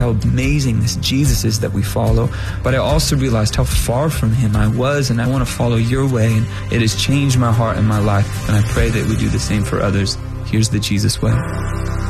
how amazing this Jesus is that we follow, but I also realized how far from him I was, and I want to follow your way, and it has changed my heart and my life, and I pray that we do the same for others. Here's the Jesus way.